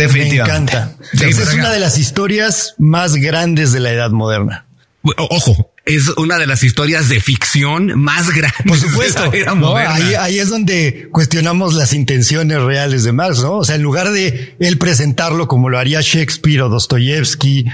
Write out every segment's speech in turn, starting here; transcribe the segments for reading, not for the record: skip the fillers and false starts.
Definitivamente. Me encanta. Esa es una de las historias más grandes de la edad moderna. Ojo, es una de las historias de ficción más grandes. Por supuesto. ¿No? Ahí es donde cuestionamos las intenciones reales de Marx, ¿no? O sea, en lugar de él presentarlo como lo haría Shakespeare o Dostoyevsky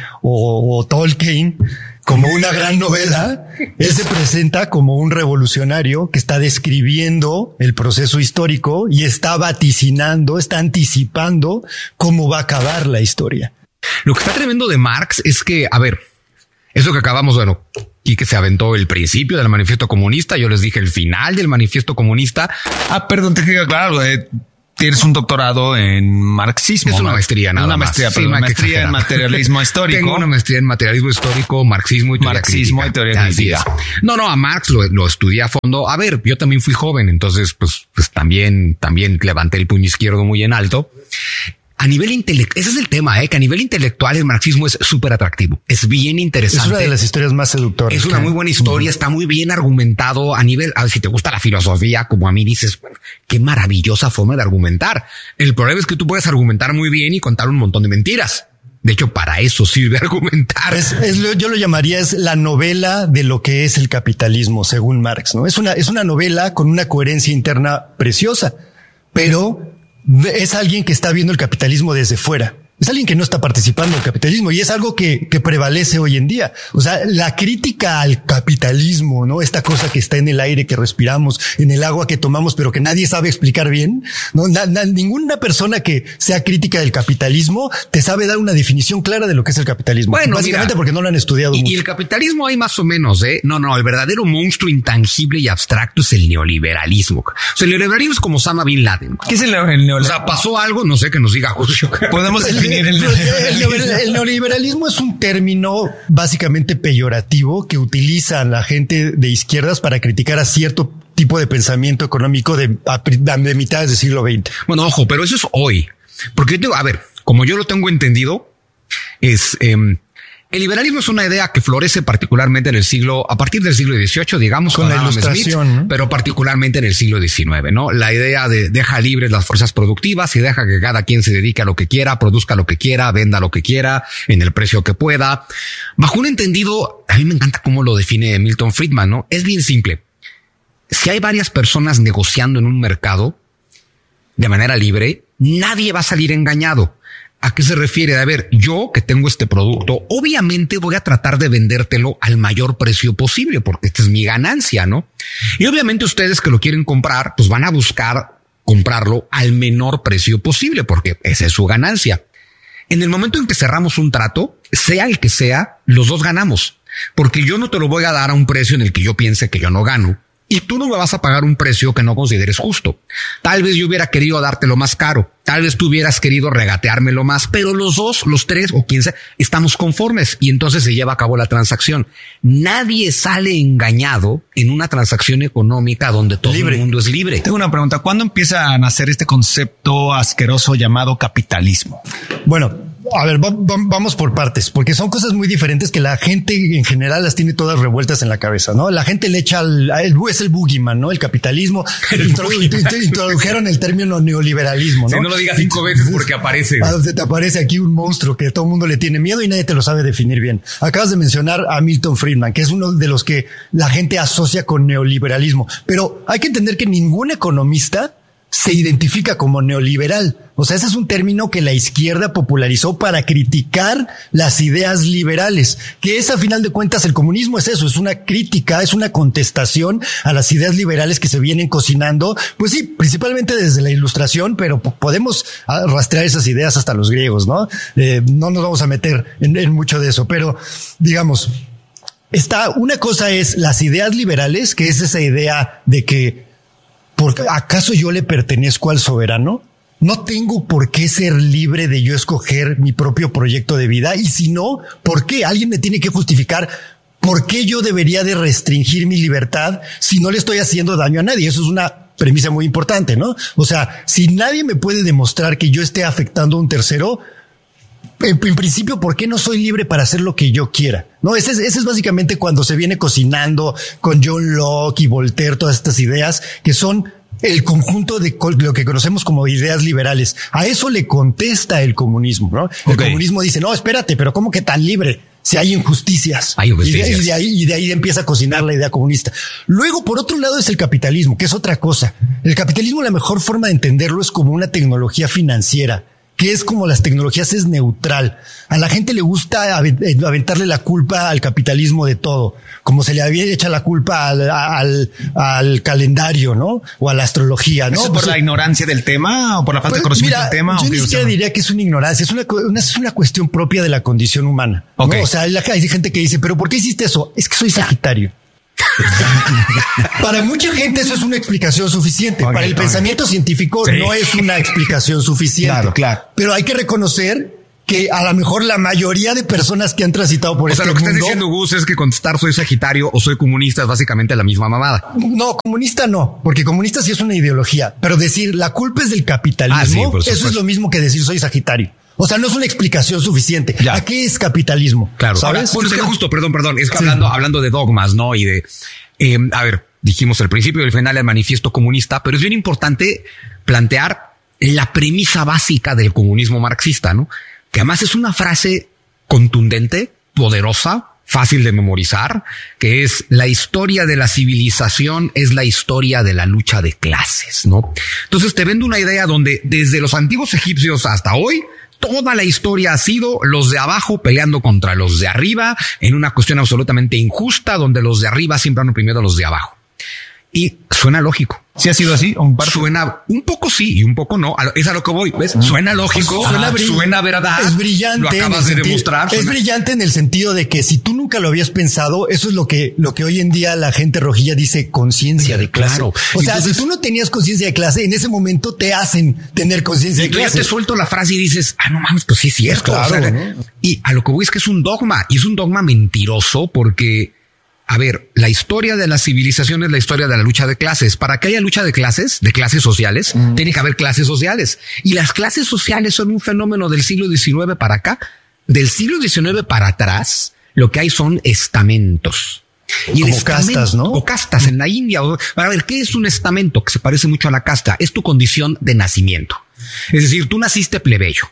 o Tolkien, como una gran novela, él se presenta como un revolucionario que está describiendo el proceso histórico y está vaticinando, está anticipando cómo va a acabar la historia. Lo que está tremendo de Marx es que, a ver, eso que acabamos, bueno, Quique se aventó el principio del manifiesto comunista, yo les dije el final del manifiesto comunista. Perdón, te queda claro, tienes un doctorado en marxismo. Es una maestría, nada más. Una maestría en materialismo histórico. Tengo una maestría en materialismo histórico, marxismo y teoría crítica. No, a Marx lo estudié a fondo. A ver, yo también fui joven, entonces pues también levanté el puño izquierdo muy en alto. A nivel intelectual, ese es el tema, que a nivel intelectual el marxismo es súper atractivo. Es bien interesante. Es una de las historias más seductoras. Es una muy buena historia, está muy bien argumentado a nivel, a ver, si te gusta la filosofía, como a mí dices, bueno, qué maravillosa forma de argumentar. El problema es que tú puedes argumentar muy bien y contar un montón de mentiras. De hecho, para eso sirve argumentar. Yo lo llamaría es la novela de lo que es el capitalismo, según Marx, ¿no? Es una novela con una coherencia interna preciosa, pero es alguien que está viendo el capitalismo desde fuera. Es alguien que no está participando del capitalismo y es algo que prevalece hoy en día. O sea, la crítica al capitalismo, ¿no? Esta cosa que está en el aire que respiramos, en el agua que tomamos, pero que nadie sabe explicar bien, ¿no? Ninguna persona que sea crítica del capitalismo te sabe dar una definición clara de lo que es el capitalismo. Bueno, básicamente porque no lo han estudiado mucho. Y el capitalismo hay más o menos, No, el verdadero monstruo intangible y abstracto es el neoliberalismo. O sea, el neoliberalismo es como Osama Bin Laden. ¿Qué es el neoliberalismo? O sea, pasó algo, no sé, que nos diga Julio. Podemos definir el neoliberalismo es un término básicamente peyorativo que utiliza la gente de izquierdas para criticar a cierto tipo de pensamiento económico de mitades del siglo XX. Bueno, ojo, pero eso es hoy. Porque yo a ver, como yo lo tengo entendido, es el liberalismo es una idea que florece particularmente a partir del siglo XVIII, digamos, con la Ilustración, Smith, ¿no? Pero particularmente en el siglo XIX, ¿no? La idea de deja libres las fuerzas productivas y deja que cada quien se dedique a lo que quiera, produzca lo que quiera, venda lo que quiera, en el precio que pueda. Bajo un entendido, a mí me encanta cómo lo define Milton Friedman, ¿no? Es bien simple. Si hay varias personas negociando en un mercado de manera libre, nadie va a salir engañado. ¿A qué se refiere? A ver, yo que tengo este producto, obviamente voy a tratar de vendértelo al mayor precio posible porque esta es mi ganancia, ¿no? Y obviamente ustedes que lo quieren comprar, pues van a buscar comprarlo al menor precio posible porque esa es su ganancia. En el momento en que cerramos un trato, sea el que sea, los dos ganamos, porque yo no te lo voy a dar a un precio en el que yo piense que yo no gano. Y tú no me vas a pagar un precio que no consideres justo. Tal vez yo hubiera querido dártelo más caro. Tal vez tú hubieras querido regateármelo más, pero los dos, los tres o quien sea, estamos conformes y entonces se lleva a cabo la transacción. Nadie sale engañado en una transacción económica donde todo el mundo es libre. Tengo una pregunta. ¿Cuándo empieza a nacer este concepto asqueroso llamado capitalismo? Bueno, a ver, vamos por partes, porque son cosas muy diferentes que la gente en general las tiene todas revueltas en la cabeza, ¿no? La gente le echa es el boogeyman, ¿no? El capitalismo. Introdujeron el término neoliberalismo, ¿no? Si no lo digas 5 veces porque aparece. Te aparece aquí un monstruo que todo el mundo le tiene miedo y nadie te lo sabe definir bien. Acabas de mencionar a Milton Friedman, que es uno de los que la gente asocia con neoliberalismo, pero hay que entender que ningún economista se identifica como neoliberal. O sea, ese es un término que la izquierda popularizó para criticar las ideas liberales, que es a final de cuentas el comunismo es eso, es una crítica, es una contestación a las ideas liberales que se vienen cocinando, pues sí, principalmente desde la Ilustración, pero podemos rastrear esas ideas hasta los griegos, ¿no? No nos vamos a meter en mucho de eso, pero digamos, una cosa es las ideas liberales, que es esa idea de que ¿acaso yo le pertenezco al soberano? No tengo por qué ser libre de yo escoger mi propio proyecto de vida. Y si no, ¿por qué? Alguien me tiene que justificar por qué yo debería de restringir mi libertad si no le estoy haciendo daño a nadie. Eso es una premisa muy importante, ¿no? O sea, si nadie me puede demostrar que yo esté afectando a un tercero, en principio, ¿por qué no soy libre para hacer lo que yo quiera? No, ese es básicamente cuando se viene cocinando con John Locke y Voltaire, todas estas ideas que son el conjunto de lo que conocemos como ideas liberales. A eso le contesta el comunismo, ¿no? El comunismo dice, no, espérate, pero ¿cómo que tan libre? Si hay injusticias. Hay injusticias. Y de ahí empieza a cocinar la idea comunista. Luego, por otro lado, es el capitalismo, que es otra cosa. El capitalismo, la mejor forma de entenderlo es como una tecnología financiera, que es como las tecnologías, es neutral. A la gente le gusta aventarle la culpa al capitalismo de todo, como se le había hecho la culpa al calendario, ¿no? O a la astrología, ¿no? ¿Eso es por la ignorancia del tema o por la falta de conocimiento del tema? Yo ni siquiera diría que es una ignorancia, es una cuestión propia de la condición humana, ¿no? O sea, hay gente que dice, ¿pero por qué hiciste eso? Es que soy Sagitario. Para mucha gente eso es una explicación suficiente. Para el pensamiento científico no es una explicación suficiente. Claro. Pero hay que reconocer que a lo mejor la mayoría de personas que han transitado por este mundo... O sea, lo que estás diciendo, Gus, es que contestar soy Sagitario o soy comunista es básicamente la misma mamada. No, comunista no, porque comunista sí es una ideología. Pero decir la culpa es del capitalismo, eso es lo mismo que decir soy Sagitario. O sea, no es una explicación suficiente. Ya. ¿A qué es capitalismo? Claro. ¿Sabes? Bueno, es que justo, perdón. Es que hablando de dogmas, ¿no? Y de, a ver, dijimos el principio y el final del manifiesto comunista, pero es bien importante plantear la premisa básica del comunismo marxista, ¿no? Que además es una frase contundente, poderosa, fácil de memorizar, que es la historia de la civilización es la historia de la lucha de clases, ¿no? Entonces te vendo una idea donde desde los antiguos egipcios hasta hoy, toda la historia ha sido los de abajo peleando contra los de arriba en una cuestión absolutamente injusta donde los de arriba siempre han oprimido a los de abajo. Y suena lógico. ¿Sí ha sido así? Suena un poco sí y un poco no. Es a lo que voy. ¿Ves? Suena lógico. Suena verdad. Es brillante. Lo acabas de demostrar. Es brillante en el sentido de que si tú nunca lo habías pensado, eso es lo que hoy en día la gente rojilla dice conciencia de clase. Claro. O sea, entonces, si tú no tenías conciencia de clase, en ese momento te hacen tener conciencia de clase. Yo te suelto la frase y dices, no mames, pues sí es cierto. Claro, o sea, ¿no? Y a lo que voy es que es un dogma y es un dogma mentiroso porque... A ver, la historia de la civilización es la historia de la lucha de clases. Para que haya lucha de clases sociales, tiene que haber clases sociales. Y las clases sociales son un fenómeno del siglo XIX para acá. Del siglo XIX para atrás, lo que hay son estamentos. Y como castas, ¿no? O castas en la India. A ver, ¿qué es un estamento? Que se parece mucho a la casta. Es tu condición de nacimiento. Es decir, tú naciste plebeyo.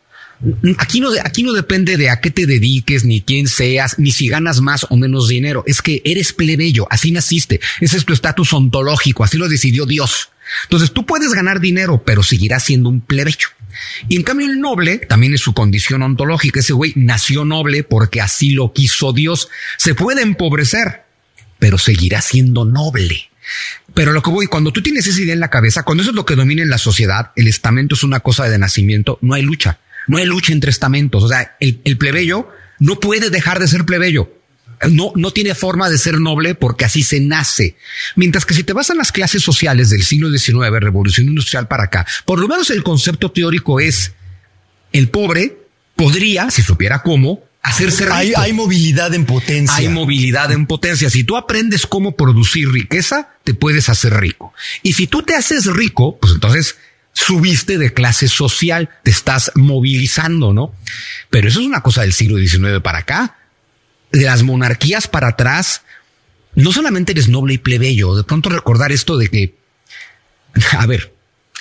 Aquí no depende de a qué te dediques, ni quién seas, ni si ganas más o menos dinero. Es que eres plebeyo, así naciste. Ese es tu estatus ontológico, así lo decidió Dios. Entonces tú puedes ganar dinero, pero seguirás siendo un plebeyo. Y en cambio el noble también es su condición ontológica. Ese güey nació noble porque así lo quiso Dios. Se puede empobrecer, pero seguirá siendo noble. Pero lo que voy, cuando tú tienes esa idea en la cabeza, cuando eso es lo que domina en la sociedad, el estamento es una cosa de nacimiento, no hay lucha. No hay lucha entre estamentos. O sea, el plebeyo no puede dejar de ser plebeyo. No tiene forma de ser noble porque así se nace. Mientras que si te vas a las clases sociales del siglo XIX, revolución industrial para acá, por lo menos el concepto teórico es el pobre podría, si supiera cómo, hacerse rico. Hay movilidad en potencia. Hay movilidad en potencia. Si tú aprendes cómo producir riqueza, te puedes hacer rico. Y si tú te haces rico, pues entonces subiste de clase social, te estás movilizando, ¿no? Pero eso es una cosa del siglo XIX para acá. De las monarquías para atrás, no solamente eres noble y plebeyo, de pronto recordar esto de que, a ver,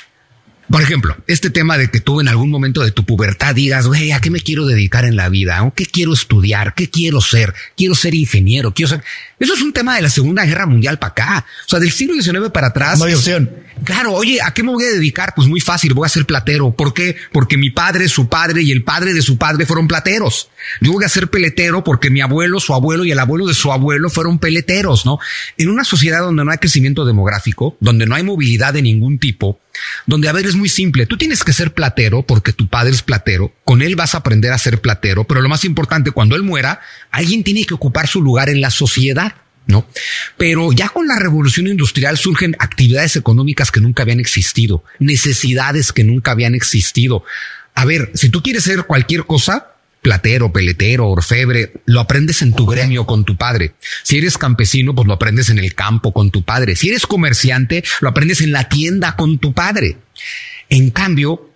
por ejemplo, este tema de que tú en algún momento de tu pubertad digas, güey, ¿a qué me quiero dedicar en la vida? ¿O qué quiero estudiar? ¿Qué quiero ser? Quiero ser ingeniero, quiero ser... Eso es un tema de la Segunda Guerra Mundial para acá. O sea, del siglo XIX para atrás. No hay opción. Claro, oye, ¿a qué me voy a dedicar? Pues muy fácil, voy a ser platero. ¿Por qué? Porque mi padre, su padre y el padre de su padre fueron plateros. Yo voy a ser peletero porque mi abuelo, su abuelo y el abuelo de su abuelo fueron peleteros, ¿no? En una sociedad donde no hay crecimiento demográfico, donde no hay movilidad de ningún tipo, donde, a ver, es muy simple. Tú tienes que ser platero porque tu padre es platero. Con él vas a aprender a ser platero. Pero lo más importante, cuando él muera, alguien tiene que ocupar su lugar en la sociedad, ¿no? Pero ya con la revolución industrial surgen actividades económicas que nunca habían existido, necesidades que nunca habían existido. A ver, si tú quieres ser cualquier cosa, platero, peletero, orfebre, lo aprendes en tu gremio con tu padre. Si eres campesino, pues lo aprendes en el campo con tu padre. Si eres comerciante, lo aprendes en la tienda con tu padre. En cambio,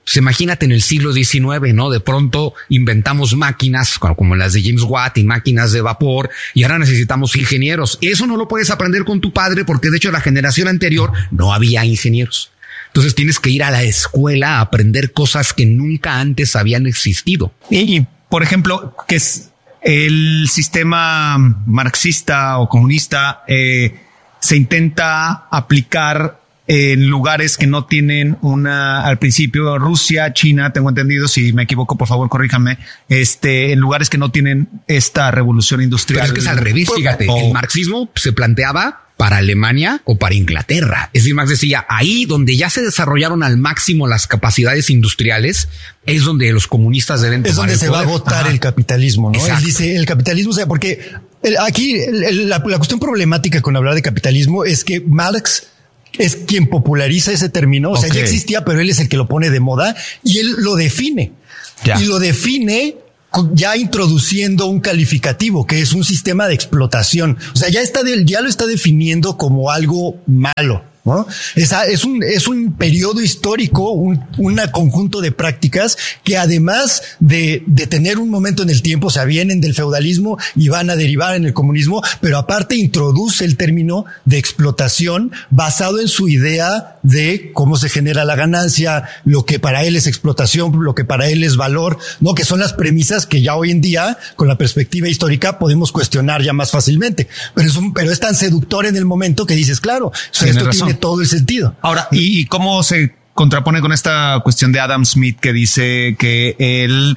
Pues imagínate en el siglo XIX, ¿no? De pronto inventamos máquinas como las de James Watt y máquinas de vapor y ahora necesitamos ingenieros. Eso no lo puedes aprender con tu padre porque de hecho la generación anterior no había ingenieros. Entonces tienes que ir a la escuela a aprender cosas que nunca antes habían existido. Y por ejemplo, ¿qué es el sistema marxista o comunista? Se intenta aplicar en lugares que no tienen al principio Rusia, China, tengo entendido, si me equivoco, por favor, corríjame, en lugares que no tienen esta revolución industrial. Pero es que es al revés, fíjate, el marxismo se planteaba para Alemania o para Inglaterra. Es decir, Marx decía, ahí donde ya se desarrollaron al máximo las capacidades industriales, es donde los comunistas deben tomar. Es donde se va a agotar el capitalismo, ¿no? Exacto. Él dice el capitalismo, o sea, porque aquí la cuestión problemática con hablar de capitalismo es que Marx es quien populariza ese término. O sea, ya existía, pero él es el que lo pone de moda y él lo define. Ya. Y lo define ya introduciendo un calificativo que es un sistema de explotación. O sea, ya lo está definiendo como algo malo, ¿no? Es un periodo histórico, un conjunto de prácticas que además de tener un momento en el tiempo, o sea, vienen del feudalismo y van a derivar en el comunismo, pero aparte introduce el término de explotación basado en su idea de cómo se genera la ganancia, lo que para él es explotación, lo que para él es valor, ¿no? Que son las premisas que ya hoy en día, con la perspectiva histórica, podemos cuestionar ya más fácilmente. Pero es tan seductor en el momento que dices, claro, esto tiene todo el sentido. Ahora, ¿y cómo se contrapone con esta cuestión de Adam Smith que dice que él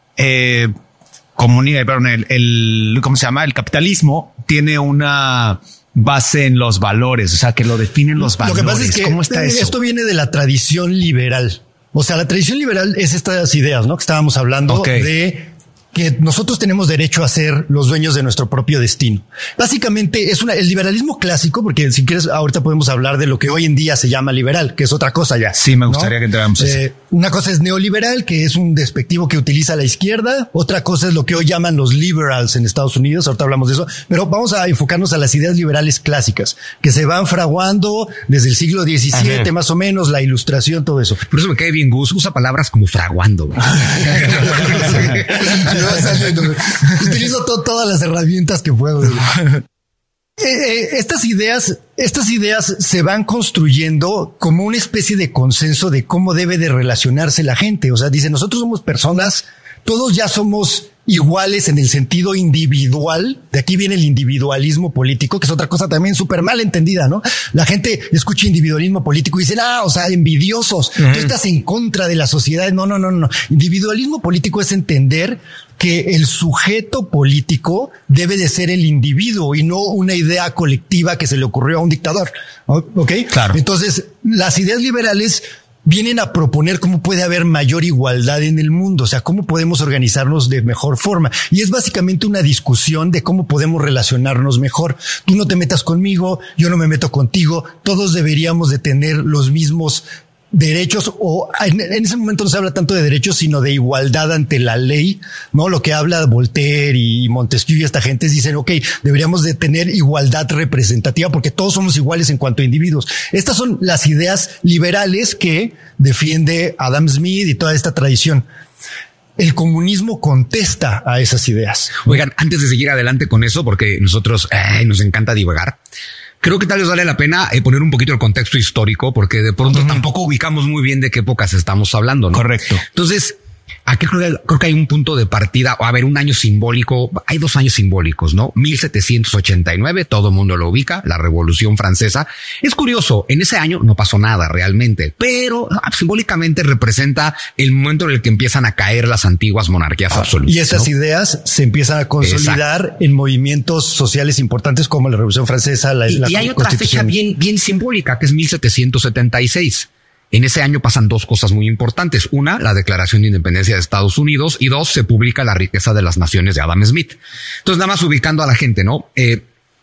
¿cómo se llama? El capitalismo tiene una base en los valores, o sea, que lo definen los valores. Lo que pasa es que ¿cómo está eso? Esto viene de la tradición liberal. O sea, la tradición liberal es estas ideas, ¿no? Que estábamos hablando de que nosotros tenemos derecho a ser los dueños de nuestro propio destino. Básicamente es el liberalismo clásico, porque si quieres ahorita podemos hablar de lo que hoy en día se llama liberal, que es otra cosa ya. Sí, me gustaría que entráramos eso. Una cosa es neoliberal, que es un despectivo que utiliza la izquierda. Otra cosa es lo que hoy llaman los liberals en Estados Unidos. Ahorita hablamos de eso, pero vamos a enfocarnos a las ideas liberales clásicas que se van fraguando desde el siglo XVII, más o menos, la Ilustración, todo eso. Por eso me cae bien Gus, usa palabras como fraguando. Utilizo todas las herramientas que puedo. Estas ideas se van construyendo como una especie de consenso de cómo debe de relacionarse la gente. O sea, dice, nosotros somos personas, todos ya somos iguales en el sentido individual. De aquí viene el individualismo político, que es otra cosa también súper mal entendida, ¿no? La gente escucha individualismo político y dicen, o sea, envidiosos. Tú estás en contra de la sociedad. No. Individualismo político es entender que el sujeto político debe de ser el individuo y no una idea colectiva que se le ocurrió a un dictador. ¿Ok? Claro. Entonces, las ideas liberales vienen a proponer cómo puede haber mayor igualdad en el mundo, o sea, cómo podemos organizarnos de mejor forma. Y es básicamente una discusión de cómo podemos relacionarnos mejor. Tú no te metas conmigo, yo no me meto contigo, todos deberíamos de tener los mismos derechos, o en ese momento no se habla tanto de derechos, sino de igualdad ante la ley, ¿no? Lo que habla Voltaire y Montesquieu y esta gente dicen, deberíamos de tener igualdad representativa porque todos somos iguales en cuanto a individuos. Estas son las ideas liberales que defiende Adam Smith y toda esta tradición. El comunismo contesta a esas ideas. Oigan, antes de seguir adelante con eso, porque nosotros nos encanta divagar, creo que tal vez vale la pena poner un poquito el contexto histórico, porque de pronto tampoco ubicamos muy bien de qué épocas estamos hablando, ¿no? Correcto. Entonces, aquí creo que hay un punto de partida, un año simbólico. Hay 2 años simbólicos, ¿no? 1789, todo el mundo lo ubica, la Revolución Francesa. Es curioso, en ese año no pasó nada realmente, pero simbólicamente representa el momento en el que empiezan a caer las antiguas monarquías absolutas. Y esas ideas se empiezan a consolidar en movimientos sociales importantes como la Revolución Francesa. Y hay otra fecha bien simbólica, que es 1776. En ese año pasan 2 cosas muy importantes. Una, la Declaración de Independencia de Estados Unidos, y 2, se publica La riqueza de las naciones de Adam Smith. Entonces, nada más ubicando a la gente, ¿no? El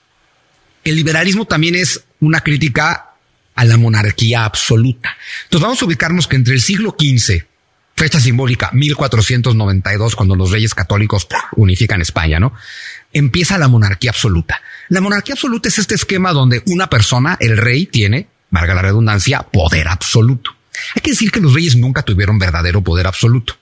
liberalismo también es una crítica a la monarquía absoluta. Entonces, vamos a ubicarnos que entre el siglo XV, fecha simbólica, 1492, cuando los reyes católicos unifican España, ¿no? Empieza la monarquía absoluta. La monarquía absoluta es este esquema donde una persona, el rey, tiene, valga la redundancia, poder absoluto. Hay que decir que los reyes nunca tuvieron verdadero poder absoluto.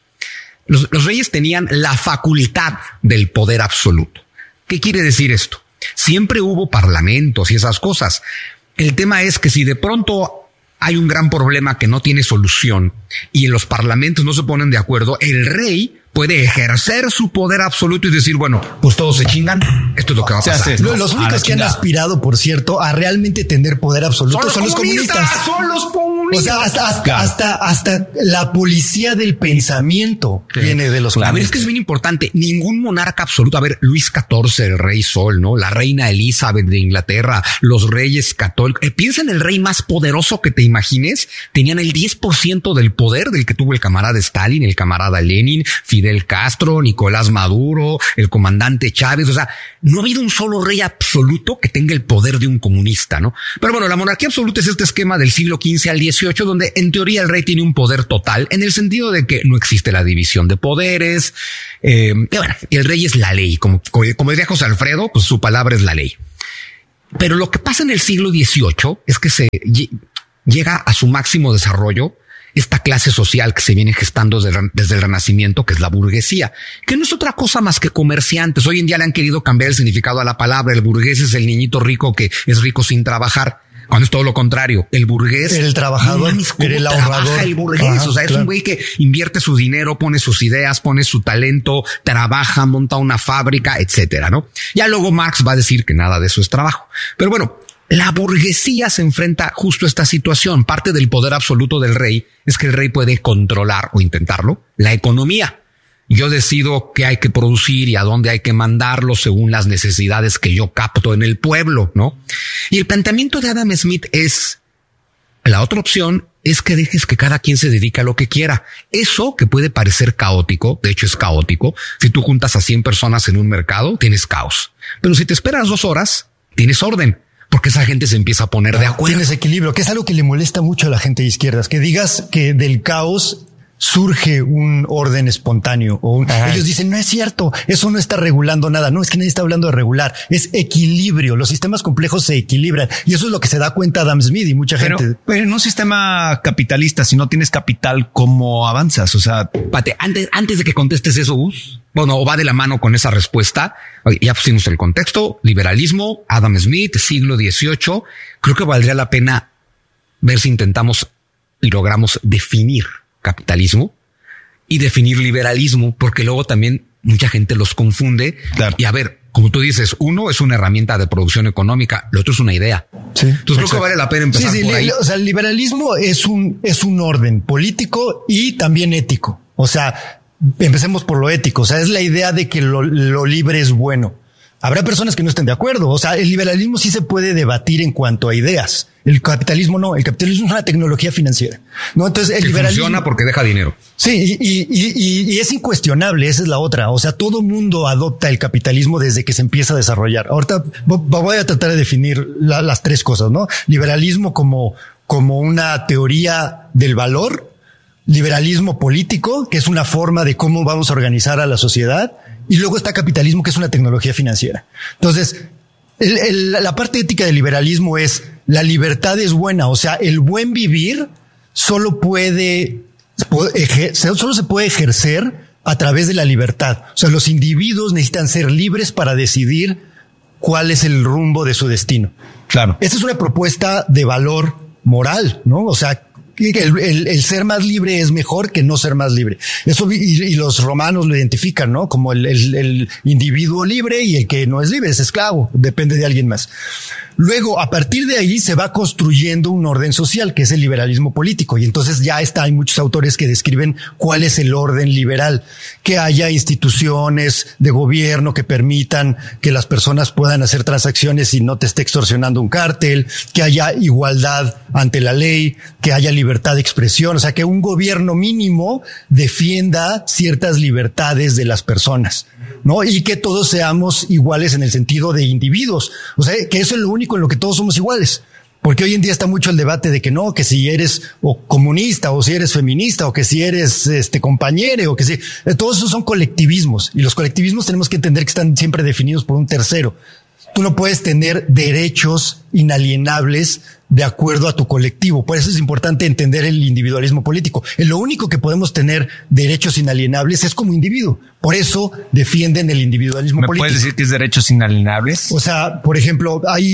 Los reyes tenían la facultad del poder absoluto. ¿Qué quiere decir esto? Siempre hubo parlamentos y esas cosas. El tema es que si de pronto hay un gran problema que no tiene solución y en los parlamentos no se ponen de acuerdo, el rey puede ejercer su poder absoluto y decir, bueno, pues todos se chingan. Esto es lo que va a pasar. Los únicos que han aspirado, por cierto, a realmente tener poder absoluto son los comunistas. Son los comunistas. O sea, hasta la policía del pensamiento viene de los comunistas. A ver, es que es bien importante. Ningún monarca absoluto. A ver, Luis XIV, el rey Sol, ¿no? La reina Elizabeth de Inglaterra, los reyes católicos. Piensa en el rey más poderoso que te imagines. Tenían el 10% del poder del que tuvo el camarada Stalin, el camarada Lenin, Fidel Castro, Nicolás Maduro, el comandante Chávez. O sea, no ha habido un solo rey absoluto que tenga el poder de un comunista, ¿no? Pero bueno, la monarquía absoluta es este esquema del siglo XV al XVIII, donde en teoría el rey tiene un poder total, en el sentido de que no existe la división de poderes. Y bueno, el rey es la ley. Como decía José Alfredo, pues su palabra es la ley. Pero lo que pasa en el siglo XVIII es que se llega a su máximo desarrollo esta clase social que se viene gestando desde el Renacimiento, que es la burguesía, que no es otra cosa más que comerciantes. Hoy en día le han querido cambiar el significado a la palabra. El burgués es el niñito rico que es rico sin trabajar, cuando es todo lo contrario. El burgués, el trabajador, el ahorrador. El burgués, ajá, o sea, claro, es un güey que invierte su dinero, pone sus ideas, pone su talento, trabaja, monta una fábrica, etcétera, ¿no? Ya luego Marx va a decir que nada de eso es trabajo. Pero bueno, la burguesía se enfrenta justo a esta situación. Parte del poder absoluto del rey es que el rey puede controlar, o intentarlo, la economía. Yo decido qué hay que producir y a dónde hay que mandarlo según las necesidades que yo capto en el pueblo, ¿no? Y el planteamiento de Adam Smith es, la otra opción es que dejes que cada quien se dedique a lo que quiera. Eso que puede parecer caótico, de hecho es caótico. Si tú juntas a 100 personas en un mercado, tienes caos. Pero si te esperas 2 horas, tienes orden. Porque esa gente se empieza a poner de acuerdo. Tienes equilibrio, que es algo que le molesta mucho a la gente de izquierdas. Que digas que del caos surge un orden espontáneo. Ellos dicen, no es cierto, eso no está regulando nada. No, es que nadie está hablando de regular. Es equilibrio. Los sistemas complejos se equilibran. Y eso es lo que se da cuenta Adam Smith y mucha gente. Pero en un sistema capitalista, si no tienes capital, ¿cómo avanzas? O sea, Pate, antes de que contestes eso, Gus, bueno, o va de la mano con esa respuesta. Ya pusimos el contexto, liberalismo, Adam Smith, siglo XVIII. Creo que valdría la pena ver si intentamos y logramos definir capitalismo y definir liberalismo, porque luego también mucha gente los confunde. Claro. Y a ver, como tú dices, uno es una herramienta de producción económica, lo otro es una idea. Sí, entonces creo que vale la pena empezar por ahí. O sea, el liberalismo es un orden político y también ético. O sea, empecemos por lo ético. O sea, es la idea de que lo libre es bueno. Habrá personas que no estén de acuerdo. O sea, el liberalismo sí se puede debatir en cuanto a ideas. El capitalismo no. El capitalismo es una tecnología financiera, ¿no? Entonces el liberalismo funciona porque deja dinero. Sí, y es incuestionable. Esa es la otra. O sea, todo mundo adopta el capitalismo desde que se empieza a desarrollar. Ahorita voy a tratar de definir las 3 cosas, ¿no? Liberalismo como una teoría del valor, liberalismo político, que es una forma de cómo vamos a organizar a la sociedad, y luego está capitalismo, que es una tecnología financiera. Entonces, la parte ética del liberalismo es la libertad es buena. O sea, el buen vivir solo se puede ejercer a través de la libertad. O sea, los individuos necesitan ser libres para decidir cuál es el rumbo de su destino. Claro. Esta es una propuesta de valor moral, ¿no? O sea, el ser más libre es mejor que no ser más libre. Eso y los romanos lo identifican, ¿no? Como el individuo libre, y el que no es libre es esclavo, depende de alguien más. Luego, a partir de ahí se va construyendo un orden social, que es el liberalismo político. Y entonces hay muchos autores que describen cuál es el orden liberal, que haya instituciones de gobierno que permitan que las personas puedan hacer transacciones y no te esté extorsionando un cártel, que haya igualdad ante la ley, que haya libertad de expresión. O sea, que un gobierno mínimo defienda ciertas libertades de las personas, ¿no? Y que todos seamos iguales en el sentido de individuos. O sea, que eso es lo único en lo que todos somos iguales. Porque hoy en día está mucho el debate de que no, que si eres o comunista, o si eres feminista, o que si eres compañero, o que si todos esos son colectivismos, y los colectivismos tenemos que entender que están siempre definidos por un tercero. tú no puedes tener derechos inalienables de acuerdo a tu colectivo. Por eso es importante entender el individualismo político. Lo único que podemos tener derechos inalienables es como individuo. Por eso defienden el individualismo político. ¿Me puedes decir que es derechos inalienables? O sea, por ejemplo, hay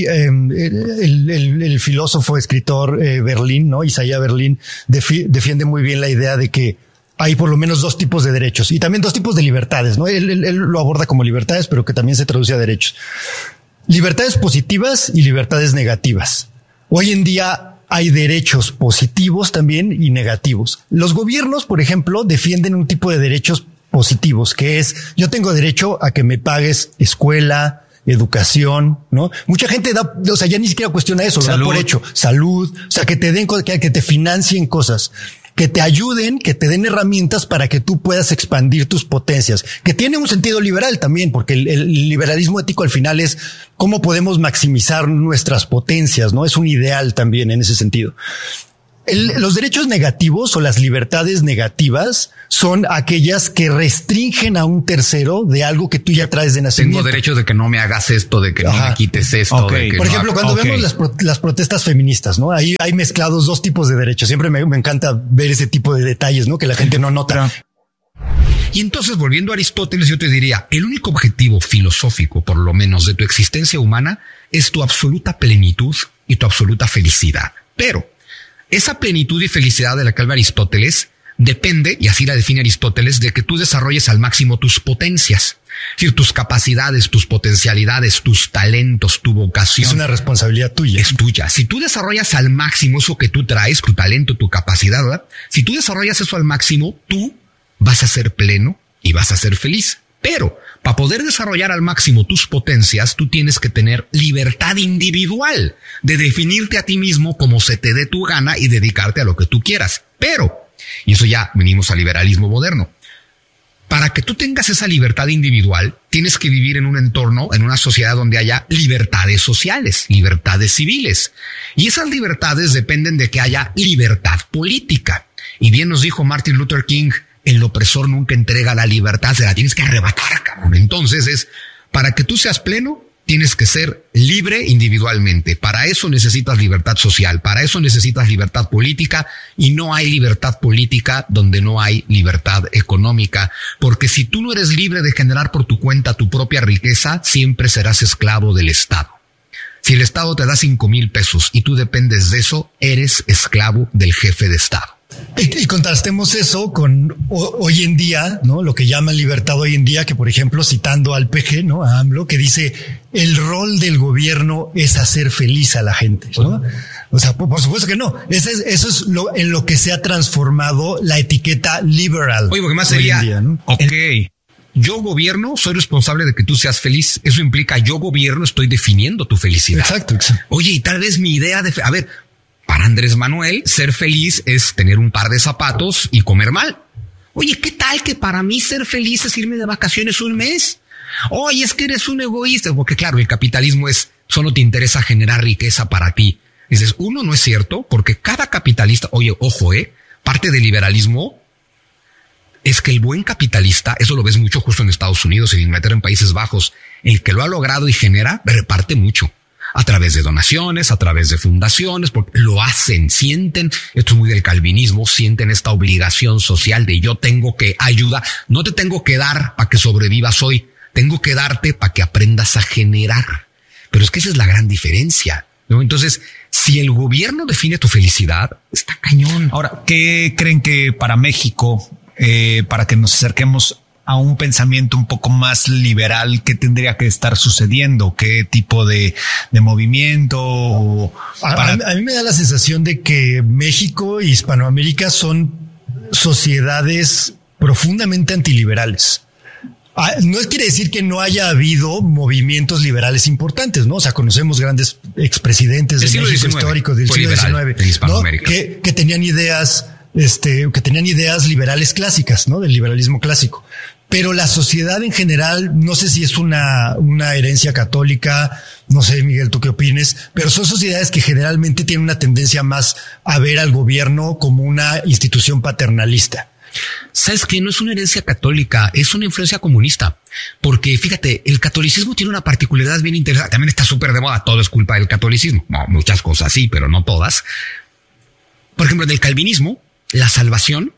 el filósofo, escritor Berlín, ¿no? Isaiah Berlin defiende muy bien la idea de que hay por lo menos 2 tipos de derechos y también 2 tipos de libertades, ¿no? Él lo aborda como libertades, pero que también se traduce a derechos. Libertades positivas y libertades negativas. Hoy en día hay derechos positivos también y negativos. Los gobiernos, por ejemplo, defienden un tipo de derechos positivos, que es, yo tengo derecho a que me pagues escuela, educación, ¿no? Mucha gente ya ni siquiera cuestiona eso, lo da por hecho. Salud, o sea, que te den, que te financien cosas, que te ayuden, que te den herramientas para que tú puedas expandir tus potencias, que tiene un sentido liberal también, porque el liberalismo ético al final es cómo podemos maximizar nuestras potencias, ¿no? Es un ideal también en ese sentido. Los derechos negativos o las libertades negativas son aquellas que restringen a un tercero de algo que tú ya traes de nacimiento. Tengo derecho de que no me hagas esto, de que no me quites esto. Okay. De que por ejemplo, cuando vemos las protestas feministas, ¿no? Ahí hay mezclados 2 tipos de derechos. Siempre me encanta ver ese tipo de detalles, ¿no? Que la gente no nota. Y entonces, volviendo a Aristóteles, yo te diría, el único objetivo filosófico, por lo menos, de tu existencia humana es tu absoluta plenitud y tu absoluta felicidad. Pero esa plenitud y felicidad de la que habla Aristóteles depende, y así la define Aristóteles, de que tú desarrolles al máximo tus potencias. Es decir, tus capacidades, tus potencialidades, tus talentos, tu vocación. Es una responsabilidad tuya. Es tuya. Si tú desarrollas al máximo eso que tú traes, tu talento, tu capacidad, ¿verdad? Si tú desarrollas eso al máximo, tú vas a ser pleno y vas a ser feliz. Pero para poder desarrollar al máximo tus potencias, tú tienes que tener libertad individual de definirte a ti mismo como se te dé tu gana y dedicarte a lo que tú quieras. Pero, y eso ya venimos al liberalismo moderno, para que tú tengas esa libertad individual, tienes que vivir en un entorno, en una sociedad donde haya libertades sociales, libertades civiles. Y esas libertades dependen de que haya libertad política. Y bien nos dijo Martin Luther King, el opresor nunca entrega la libertad, se la tienes que arrebatar, cabrón. Entonces para que tú seas pleno, tienes que ser libre individualmente. Para eso necesitas libertad social, para eso necesitas libertad política, y no hay libertad política donde no hay libertad económica. Porque si tú no eres libre de generar por tu cuenta tu propia riqueza, siempre serás esclavo del Estado. Si el Estado te da 5,000 pesos y tú dependes de eso, eres esclavo del jefe de Estado. Y contrastemos eso con hoy en día, ¿no? Lo que llaman libertad hoy en día, que por ejemplo, citando al PG, ¿no? A AMLO, que dice, el rol del gobierno es hacer feliz a la gente, ¿no? O sea, por supuesto que no. Eso es en lo que se ha transformado la etiqueta liberal. Oye, porque más sería, día, ¿no? Yo gobierno, soy responsable de que tú seas feliz. Eso implica, yo gobierno, estoy definiendo tu felicidad. Exacto. Oye, y tal vez mi idea para Andrés Manuel, ser feliz es tener un par de zapatos y comer mal. Oye, ¿qué tal que para mí ser feliz es irme de vacaciones un mes? Oye, es que eres un egoísta. Porque claro, el capitalismo solo te interesa generar riqueza para ti. Dices, uno, no es cierto, porque cada capitalista, oye, ojo, parte del liberalismo es que el buen capitalista, eso lo ves mucho justo en Estados Unidos, en Inglaterra, en Países Bajos, el que lo ha logrado y genera, reparte mucho. A través de donaciones, a través de fundaciones, porque lo hacen, sienten, esto es muy del calvinismo, sienten esta obligación social de yo tengo que ayudar, no te tengo que dar para que sobrevivas hoy, tengo que darte para que aprendas a generar. Pero es que esa es la gran diferencia, ¿no? Entonces, si el gobierno define tu felicidad, está cañón. Ahora, ¿qué creen que para México, para que nos acerquemos a un pensamiento un poco más liberal, qué tendría que estar sucediendo? ¿Qué tipo de movimiento? A mí me da la sensación de que México y Hispanoamérica son sociedades profundamente antiliberales. No quiere decir que no haya habido movimientos liberales importantes, ¿no? O sea, conocemos grandes expresidentes del México histórico del siglo XIX, ¿no? Que tenían ideas, liberales clásicas, ¿no? Del liberalismo clásico. Pero la sociedad en general, no sé si es una herencia católica, no sé, Miguel, tú qué opines, pero son sociedades que generalmente tienen una tendencia más a ver al gobierno como una institución paternalista. ¿Sabes qué? No es una herencia católica, es una influencia comunista. Porque fíjate, el catolicismo tiene una particularidad bien interesante. También está súper de moda, todo es culpa del catolicismo. No, muchas cosas sí, pero no todas. Por ejemplo, en el calvinismo, la salvación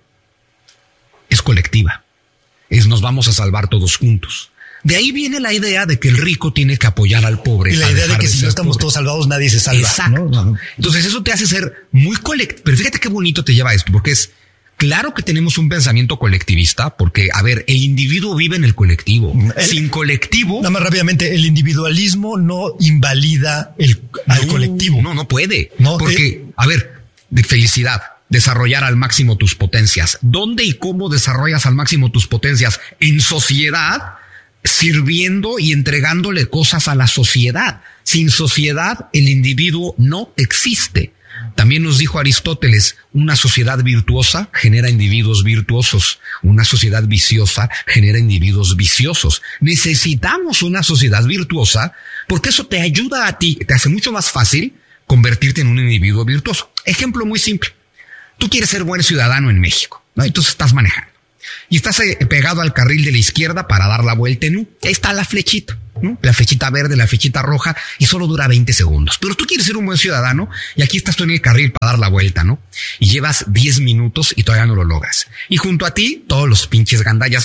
es colectiva. Nos vamos a salvar todos juntos. De ahí viene la idea de que el rico tiene que apoyar al pobre. Y la idea de que si no estamos todos salvados, nadie se salva. Exacto. ¿No? Entonces eso te hace ser muy colectivo. Pero fíjate qué bonito te lleva esto, porque es claro que tenemos un pensamiento colectivista, porque, a ver, el individuo vive en el colectivo. Sin colectivo... Nada más rápidamente, el individualismo no invalida al colectivo. No puede. No, porque, a ver, de felicidad. Desarrollar al máximo tus potencias. ¿Dónde y cómo desarrollas al máximo tus potencias? En sociedad, sirviendo y entregándole cosas a la sociedad. Sin sociedad, el individuo no existe. También nos dijo Aristóteles, una sociedad virtuosa genera individuos virtuosos. Una sociedad viciosa genera individuos viciosos. Necesitamos una sociedad virtuosa porque eso te ayuda a ti, te hace mucho más fácil convertirte en un individuo virtuoso. Ejemplo muy simple. Tú quieres ser buen ciudadano en México, ¿no? Entonces estás manejando y estás pegado al carril de la izquierda para dar la vuelta en U. Ahí está la flechita, ¿no? La flechita verde, la flechita roja, y solo dura 20 segundos. Pero tú quieres ser un buen ciudadano y aquí estás tú en el carril para dar la vuelta, ¿no? Y llevas 10 minutos y todavía no lo logras. Y junto a ti, todos los pinches gandallas,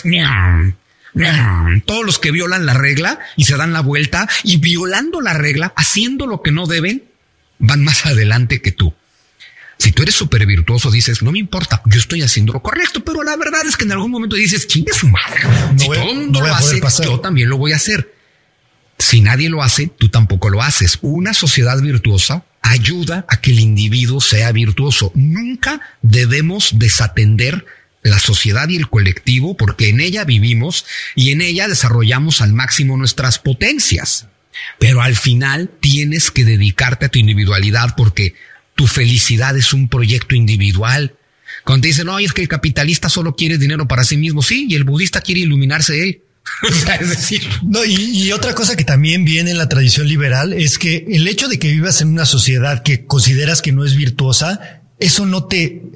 todos los que violan la regla y se dan la vuelta y violando la regla, haciendo lo que no deben, van más adelante que tú. Si tú eres súper virtuoso, dices, no me importa, yo estoy haciendo lo correcto, pero la verdad es que en algún momento dices, chingue su madre. Si todo el mundo lo hace, yo también lo voy a hacer. Si nadie lo hace, tú tampoco lo haces. Una sociedad virtuosa ayuda a que el individuo sea virtuoso. Nunca debemos desatender la sociedad y el colectivo porque en ella vivimos y en ella desarrollamos al máximo nuestras potencias. Pero al final tienes que dedicarte a tu individualidad porque tu felicidad es un proyecto individual. Cuando te dicen, no, es que el capitalista solo quiere dinero para sí mismo. Sí, y el budista quiere iluminarse él. O sea, es decir, no, y otra cosa que también viene en la tradición liberal es que el hecho de que vivas en una sociedad que consideras que no es virtuosa, eso no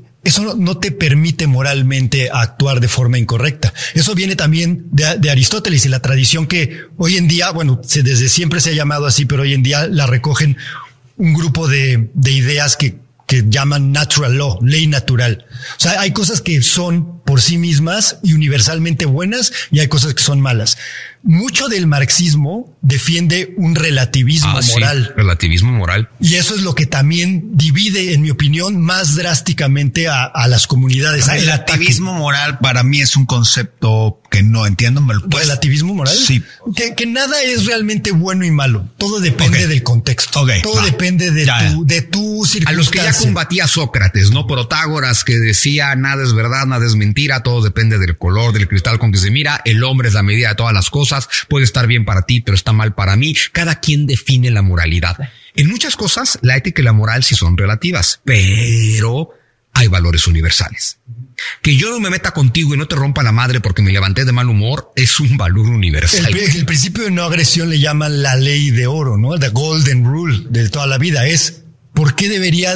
te permite moralmente actuar de forma incorrecta. Eso viene también de Aristóteles y la tradición que hoy en día, bueno, desde siempre se ha llamado así, pero hoy en día la recogen un grupo de ideas que llaman natural law, ley natural. O sea, hay cosas que son por sí mismas y universalmente buenas y hay cosas que son malas. Mucho del marxismo defiende un relativismo moral. Sí, relativismo moral. Y eso es lo que también divide, en mi opinión, más drásticamente a las comunidades. Relativismo moral para mí es un concepto que no entiendo. ¿Relativismo moral? Sí. Que nada es realmente bueno y malo. Todo depende del contexto. Todo depende de tu circunstancia. A los que ya combatía Sócrates, ¿no? Protágoras, que decía nada es verdad, nada es mentira, todo depende del color del cristal con que se mira. El hombre es la medida de todas las cosas. Puede estar bien para ti, pero está mal para mí. Cada quien define la moralidad. En muchas cosas, la ética y la moral sí son relativas, pero hay valores universales. Que yo no me meta contigo y no te rompa la madre porque me levanté de mal humor es un valor universal. El principio de no agresión le llaman la ley de oro, ¿no? The golden rule de toda la vida es ¿por qué debería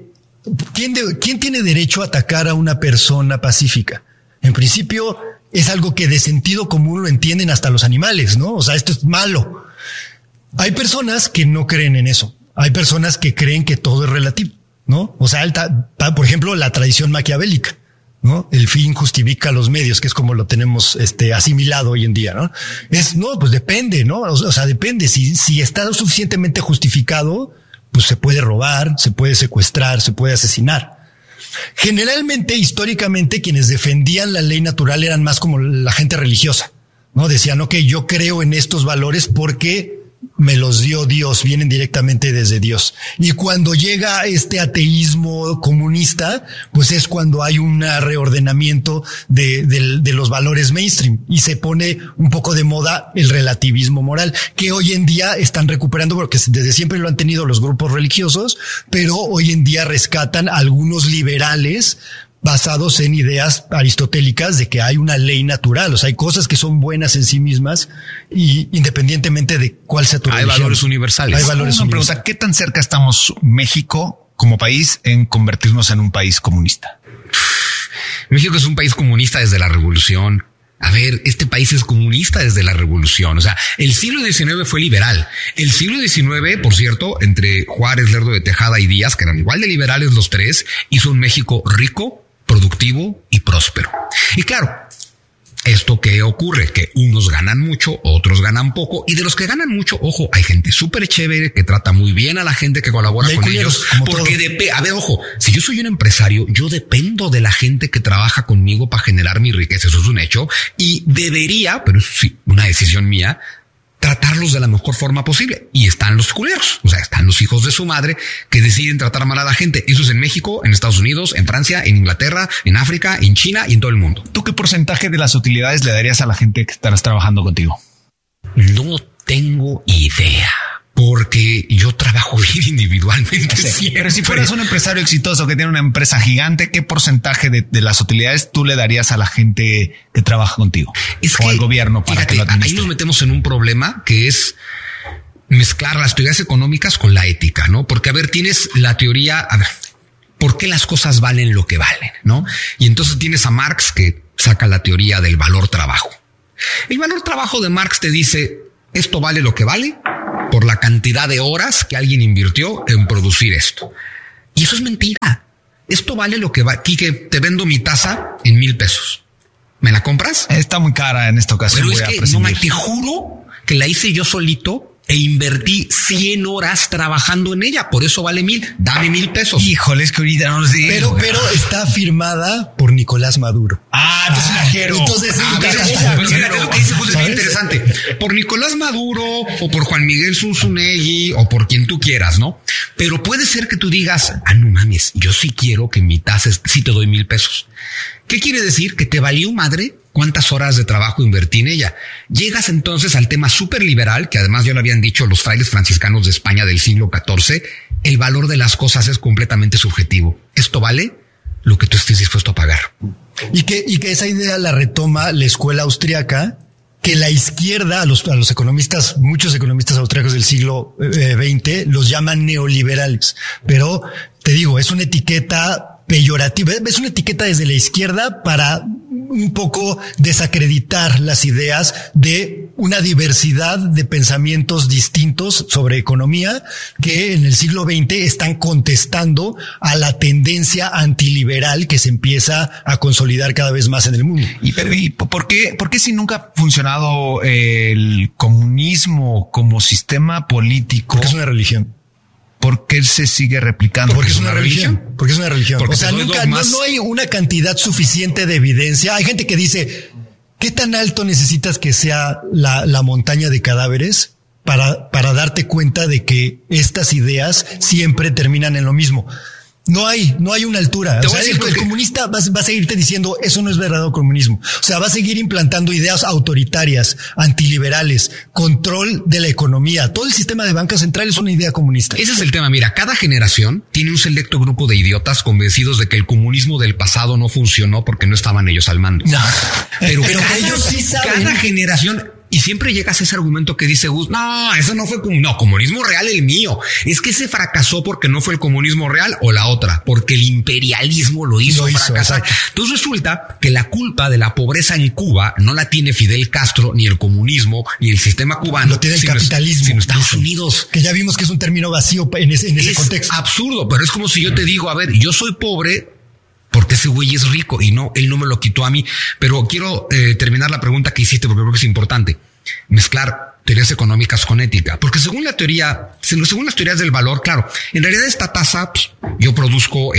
¿quién tiene derecho a atacar a una persona pacífica? En principio es algo que de sentido común lo entienden hasta los animales, ¿no? O sea, esto es malo. Hay personas que no creen en eso. Hay personas que creen que todo es relativo, ¿no? O sea, por ejemplo, la tradición maquiavélica, ¿no? El fin justifica los medios, que es como lo tenemos asimilado hoy en día, ¿no? Pues depende, ¿no? O sea, depende. Si está lo suficientemente justificado, pues se puede robar, se puede secuestrar, se puede asesinar. Generalmente, históricamente, quienes defendían la ley natural eran más como la gente religiosa, ¿no? Decían, ok, yo creo en estos valores porque me los dio Dios, vienen directamente desde Dios. Y cuando llega este ateísmo comunista, pues es cuando hay un reordenamiento de los valores mainstream y se pone un poco de moda el relativismo moral, que hoy en día están recuperando porque desde siempre lo han tenido los grupos religiosos, pero hoy en día rescatan a algunos liberales basados en ideas aristotélicas de que hay una ley natural. O sea, hay cosas que son buenas en sí mismas y independientemente de cuál sea tu religión. Hay valores universales. Hay valores Una pregunta, ¿qué tan cerca estamos México como país en convertirnos en un país comunista? México es un país comunista desde la revolución. A ver, este país es comunista desde la revolución. O sea, el siglo XIX fue liberal. El siglo XIX, por cierto, entre Juárez, Lerdo de Tejada y Díaz, que eran igual de liberales los tres, hizo un México rico, productivo y próspero. Y claro, ¿esto qué ocurre? Que unos ganan mucho, otros ganan poco, y de los que ganan mucho, ojo, hay gente súper chévere que trata muy bien a la gente que colabora con ellos, porque a ver, ojo, si yo soy un empresario, yo dependo de la gente que trabaja conmigo para generar mi riqueza, eso es un hecho, y debería, pero eso sí, una decisión mía, tratarlos de la mejor forma posible. Y están los culeros, o sea, están los hijos de su madre que deciden tratar mal a la gente. Eso es en México, en Estados Unidos, en Francia, en Inglaterra, en África, en China y en todo el mundo. ¿Tú qué porcentaje de las utilidades le darías a la gente que estarás trabajando contigo? No tengo idea, porque yo trabajo bien individualmente. Sí, pero si fueras un empresario exitoso que tiene una empresa gigante, ¿qué porcentaje de las utilidades tú le darías a la gente que trabaja contigo? O al gobierno para que lo administre. Ahí nos metemos en un problema que es mezclar las teorías económicas con la ética, ¿no? Porque, a ver, tienes la teoría, a ver, ¿por qué las cosas valen lo que valen, no? Y entonces tienes a Marx que saca la teoría del valor trabajo. El valor trabajo de Marx te dice, esto vale lo que vale por la cantidad de horas que alguien invirtió en producir esto. Y eso es mentira. Esto vale lo que vale. Quique, te vendo mi taza en 1,000 pesos. ¿Me la compras? Está muy cara en esta ocasión. Pero es que no, te juro que la hice yo solito e invertí 100 horas trabajando en ella. Por eso vale 1,000. Dame 1,000 pesos. Híjole, es que ahorita no lo sé. Pero está firmada por Nicolás Maduro. Entonces la quiero. Entonces, es muy interesante. Por Nicolás Maduro o por Juan Miguel Zunzunegui o por quien tú quieras, ¿no? Pero puede ser que tú digas, no mames, yo sí quiero que mi tasa, sí te doy 1,000 pesos. ¿Qué quiere decir? Que te valió madre cuántas horas de trabajo invertí en ella. Llegas entonces al tema súper liberal, que además ya lo habían dicho los frailes franciscanos de España del siglo XIV, el valor de las cosas es completamente subjetivo. Esto vale lo que tú estés dispuesto a pagar. Y que esa idea la retoma la escuela austriaca, que la izquierda, a los economistas, muchos economistas austríacos del siglo XX los llaman neoliberales. Pero te digo, es una etiqueta peyorativa, es una etiqueta desde la izquierda para un poco desacreditar las ideas de una diversidad de pensamientos distintos sobre economía que en el siglo XX están contestando a la tendencia antiliberal que se empieza a consolidar cada vez más en el mundo. ¿Y por qué si nunca ha funcionado el comunismo como sistema político? Porque es una religión. ¿Por qué se sigue replicando? Porque es una religión. Porque es una religión. Porque o sea, nunca no hay una cantidad suficiente de evidencia. Hay gente que dice, ¿qué tan alto necesitas que sea la montaña de cadáveres para darte cuenta de que estas ideas siempre terminan en lo mismo? No hay una altura. O sea, el comunista va a seguirte diciendo eso no es verdadero comunismo. O sea, va a seguir implantando ideas autoritarias, antiliberales, control de la economía. Todo el sistema de banca central es una idea comunista. Ese es el tema. Mira, cada generación tiene un selecto grupo de idiotas convencidos de que el comunismo del pasado no funcionó porque no estaban ellos al mando. No, pero que ellos sí saben. Cada generación. Y siempre llegas a ese argumento que dice Gus, no, eso no fue comunismo real el mío. Es que se fracasó porque no fue el comunismo real o la otra, porque el imperialismo lo hizo fracasar. Exacto. Entonces resulta que la culpa de la pobreza en Cuba no la tiene Fidel Castro, ni el comunismo, ni el sistema cubano. Lo tiene el capitalismo. Sino Estados Unidos. Que ya vimos que es un término vacío en ese contexto. Es absurdo, pero es como si yo te digo, a ver, yo soy pobre porque ese güey es rico y no, él no me lo quitó a mí. Pero quiero terminar la pregunta que hiciste porque creo que es importante. Mezclar teorías económicas con ética, porque según las teorías del valor, claro, en realidad esta tasa, pues, yo produzco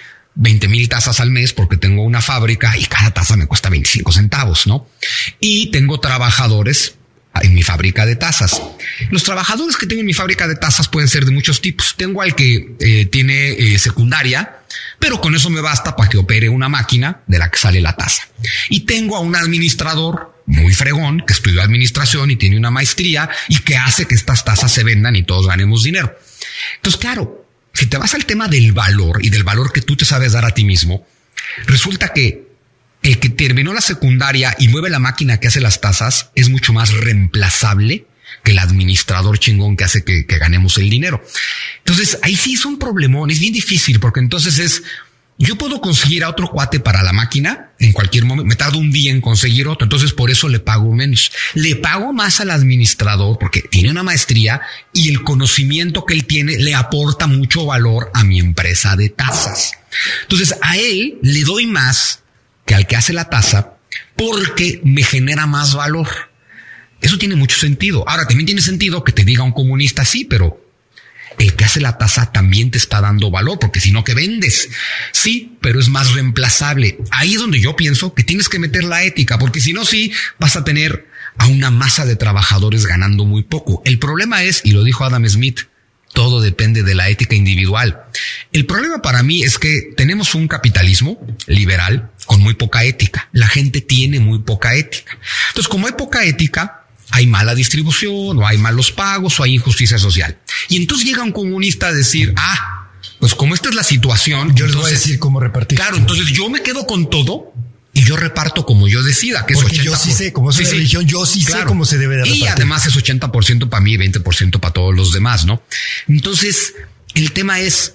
20,000 tazas al mes porque tengo una fábrica y cada taza me cuesta 25 centavos, ¿no? Y tengo trabajadores en mi fábrica de tazas. Los trabajadores que tengo en mi fábrica de tazas pueden ser de muchos tipos. Tengo al que tiene secundaria, pero con eso me basta para que opere una máquina de la que sale la taza. Y tengo a un administrador muy fregón que estudió administración y tiene una maestría y que hace que estas tazas se vendan y todos ganemos dinero. Entonces, claro, si te vas al tema del valor y del valor que tú te sabes dar a ti mismo, resulta que el que terminó la secundaria y mueve la máquina que hace las tazas es mucho más reemplazable que el administrador chingón que hace que ganemos el dinero. Entonces, ahí sí es un problemón, es bien difícil porque entonces es yo puedo conseguir a otro cuate para la máquina en cualquier momento. Me tardo un día en conseguir otro. Entonces por eso le pago menos. Le pago más al administrador porque tiene una maestría y el conocimiento que él tiene le aporta mucho valor a mi empresa de tasas. Entonces a él le doy más que al que hace la tasa porque me genera más valor. Eso tiene mucho sentido. Ahora también tiene sentido que te diga un comunista, sí, pero el que hace la tasa también te está dando valor, porque si no, ¿qué vendes? Sí, pero es más reemplazable. Ahí es donde yo pienso que tienes que meter la ética, porque si no, sí, vas a tener a una masa de trabajadores ganando muy poco. El problema es, y lo dijo Adam Smith, todo depende de la ética individual. El problema para mí es que tenemos un capitalismo liberal con muy poca ética. La gente tiene muy poca ética. Entonces, como hay poca ética, hay mala distribución, o hay malos pagos, o hay injusticia social. Y entonces llega un comunista a decir, pues como esta es la situación, yo les voy a decir cómo repartir. Claro, entonces yo me quedo con todo y yo reparto como yo decida, que porque es 80%. Yo sí sé, como es una religión, yo sí sé cómo se debe de repartir. Y además es 80% para mí y 20% para todos los demás, ¿no? Entonces, el tema es,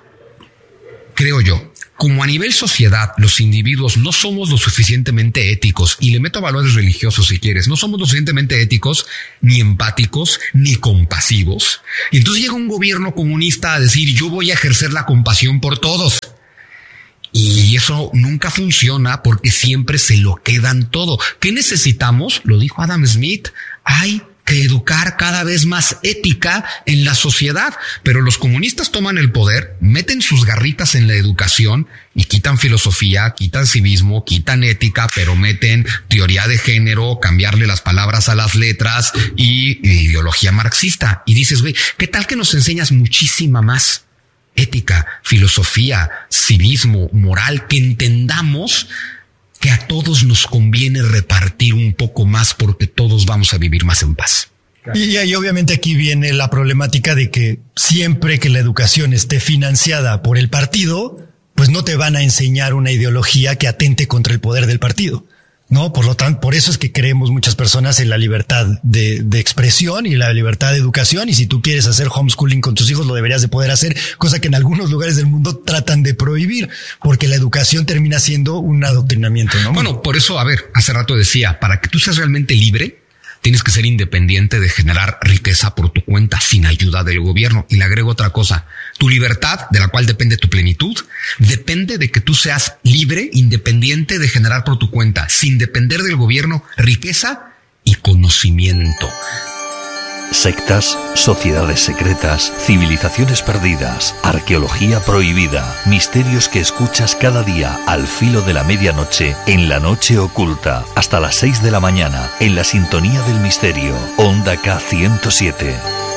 creo yo, como a nivel sociedad los individuos no somos lo suficientemente éticos, y le meto valores religiosos si quieres, no somos lo suficientemente éticos, ni empáticos, ni compasivos. Y entonces llega un gobierno comunista a decir, yo voy a ejercer la compasión por todos. Y eso nunca funciona porque siempre se lo quedan todo. ¿Qué necesitamos? Lo dijo Adam Smith. Hay que educar cada vez más ética en la sociedad, pero los comunistas toman el poder, meten sus garritas en la educación y quitan filosofía, quitan civismo, quitan ética, pero meten teoría de género, cambiarle las palabras a las letras y ideología marxista. Y dices, güey, ¿qué tal que nos enseñas muchísima más ética, filosofía, civismo, moral, que entendamos que a todos nos conviene repartir un poco más porque todos vamos a vivir más en paz? Y obviamente aquí viene la problemática de que siempre que la educación esté financiada por el partido, pues no te van a enseñar una ideología que atente contra el poder del partido, ¿no? Por lo tanto, por eso es que creemos muchas personas en la libertad de expresión y la libertad de educación. Y si tú quieres hacer homeschooling con tus hijos, lo deberías de poder hacer, cosa que en algunos lugares del mundo tratan de prohibir, porque la educación termina siendo un adoctrinamiento, ¿no? Bueno, por eso, a ver, hace rato decía, para que tú seas realmente libre, tienes que ser independiente de generar riqueza por tu cuenta sin ayuda del gobierno. Y le agrego otra cosa. Tu libertad, de la cual depende tu plenitud, depende de que tú seas libre, independiente de generar por tu cuenta, sin depender del gobierno, riqueza y conocimiento. Sectas, sociedades secretas, civilizaciones perdidas, arqueología prohibida, misterios que escuchas cada día al filo de la medianoche en La Noche Oculta, hasta las 6 de la mañana, en la sintonía del misterio, Onda K107.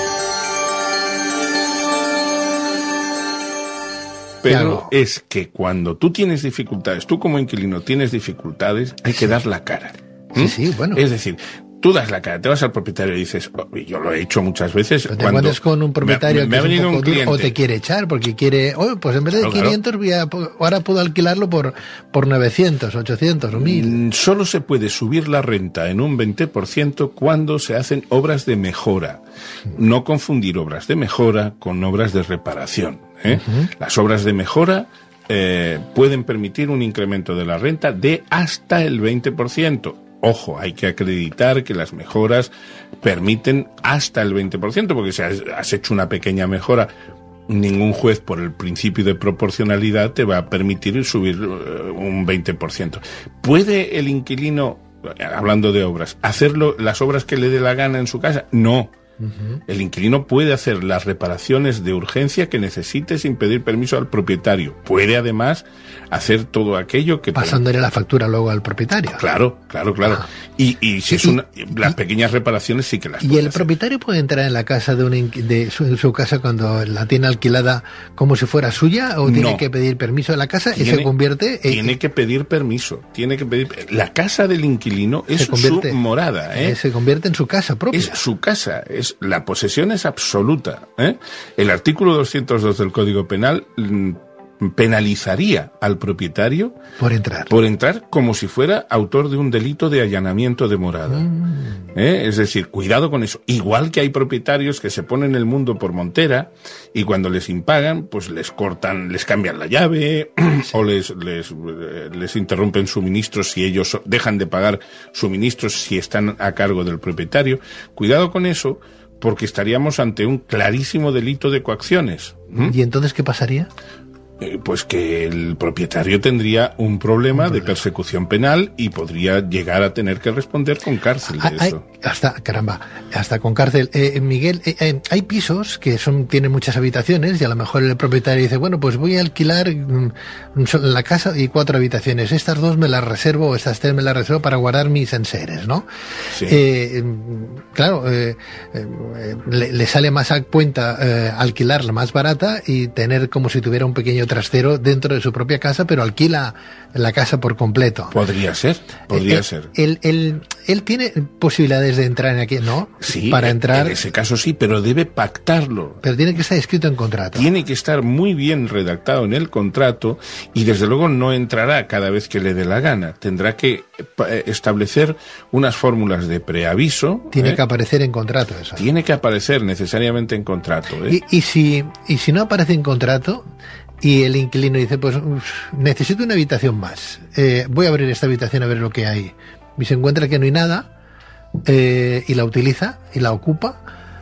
Pero claro, es que cuando tú tienes dificultades, tú como inquilino tienes dificultades, hay que dar la cara. Sí, bueno. Es decir, tú das la cara, te vas al propietario y dices, y yo lo he hecho muchas veces. Pero te encuentras con un propietario me ha que es venido un poco un duro, cliente, o te quiere echar porque quiere, pues en vez de 500 ahora puedo alquilarlo por 900, 800 o 1000. Solo se puede subir la renta en un 20% cuando se hacen obras de mejora. No confundir obras de mejora con obras de reparación. Las obras de mejora pueden permitir un incremento de la renta de hasta el 20%. Ojo, hay que acreditar que las mejoras permiten hasta el 20%, porque si has hecho una pequeña mejora, ningún juez, por el principio de proporcionalidad, te va a permitir subir un 20%. ¿Puede el inquilino, hablando de obras, hacerlo las obras que le dé la gana en su casa? No. El inquilino puede hacer las reparaciones de urgencia que necesite sin pedir permiso al propietario. Puede además hacer todo aquello que... Pasándole la factura luego al propietario. Claro. Y si es las pequeñas reparaciones sí que las puede ¿Y el hacer. Propietario puede entrar en la casa de su casa cuando la tiene alquilada como si fuera suya, o tiene que pedir permiso de la casa y se convierte tiene que pedir permiso, la casa del inquilino es su morada, se convierte en su casa propia. Es su casa, la posesión es absoluta, El artículo 202 del Código Penal penalizaría al propietario por entrar como si fuera autor de un delito de allanamiento de morada. Es decir, cuidado con eso. Igual que hay propietarios que se ponen el mundo por montera y cuando les impagan, pues les cortan, les cambian la llave o les interrumpen suministros si ellos dejan de pagar suministros si están a cargo del propietario. Cuidado con eso, porque estaríamos ante un clarísimo delito de coacciones. ¿Y entonces qué pasaría? Pues que el propietario tendría un problema de persecución penal y podría llegar a tener que responder con cárcel de eso. Hasta con cárcel. Miguel, hay pisos que tienen muchas habitaciones y a lo mejor el propietario dice, bueno, pues voy a alquilar la casa y 4 habitaciones. Estas 2 me las reservo, estas 3 me las reservo para guardar mis enseres, ¿no? Sí. Claro, le sale más a cuenta alquilar la más barata y tener como si tuviera un pequeño trastero dentro de su propia casa, pero alquila la casa por completo. Podría ser. Él tiene posibilidades de entrar en aquí, ¿no? Sí, para entrar. En ese caso sí, pero debe pactarlo. Pero tiene que estar escrito en contrato. Tiene que estar muy bien redactado en el contrato y desde luego no entrará cada vez que le dé la gana. Tendrá que establecer unas fórmulas de preaviso. Tiene que aparecer en contrato eso. Tiene que aparecer necesariamente en contrato. Y si no aparece en contrato y el inquilino dice, pues necesito una habitación más, voy a abrir esta habitación a ver lo que hay, y se encuentra que no hay nada, y la utiliza y la ocupa,